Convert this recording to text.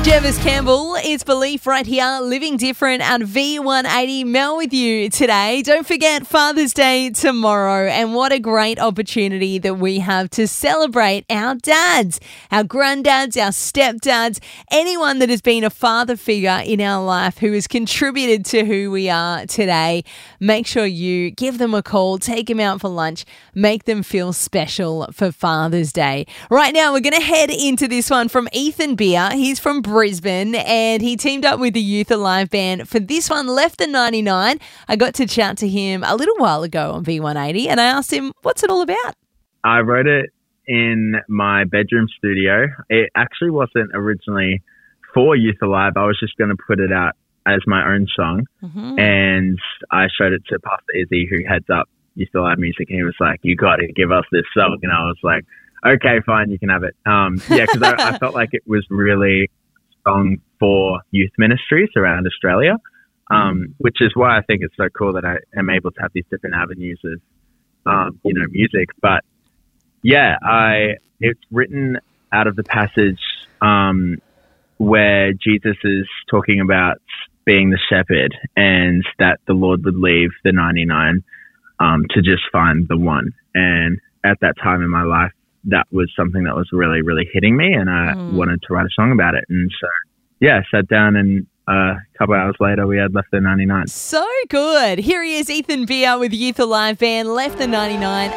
Jervis Campbell is Belief right here, Living Different on V180. Mel with you today. Don't forget Father's Day tomorrow, and what a great opportunity that we have to celebrate our dads, our granddads, our stepdads, anyone that has been a father figure in our life who has contributed to who we are today. Make sure you give them a call, take them out for lunch, make them feel special for Father's Day. Right now, we're going to head into this one from Ethan Beer. He's from Brisbane, and he teamed up with the Youth Alive band for this one, Left the 99. I got to chat to him a little while ago on V180, and I asked him, what's it all about? I wrote it in my bedroom studio. It actually wasn't originally for Youth Alive. I was just going to put it out as my own song, and I showed it to Pastor Izzy, who heads up Youth Alive Music, and he was like, you got to give us this song. And I was like, okay, fine, you can have it. Because I felt like it was really song for youth ministries around Australia, which is why I think it's so cool that I am able to have these different avenues of, music. But yeah, it's written out of the passage where Jesus is talking about being the shepherd and that the Lord would leave the 99 to just find the one. And at that time in my life, that was something that was really, really hitting me, and I wanted to write a song about it. And so, yeah, I sat down, and a couple hours later, we had Left the 99. So good. Here he is, Ethan Beer with Youth Alive band, Left the 99.